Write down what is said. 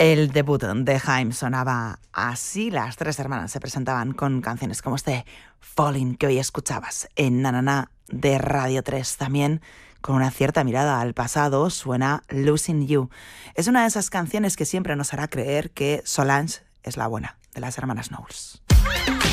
El debut de Haim sonaba así. Las tres hermanas se presentaban con canciones como este Falling que hoy escuchabas en Nanana de Radio 3. También con una cierta mirada al pasado suena Losing You. Es una de esas canciones que siempre nos hará creer que Solange es la buena de las hermanas Knowles.